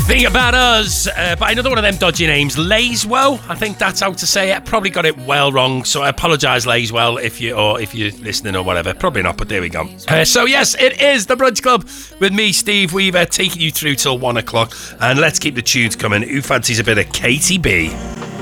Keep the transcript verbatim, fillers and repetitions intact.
Think About Us uh, by another one of them dodgy names, Layswell. I think that's how to say it. Probably got it well wrong, so I apologise, Layswell, if you or if you're listening or whatever. Probably not, but there we go. Uh, so yes, it is the Brunch Club with me, Steve Weaver, taking you through till one o'clock. And let's keep the tunes coming. Who fancies a bit of Katie B?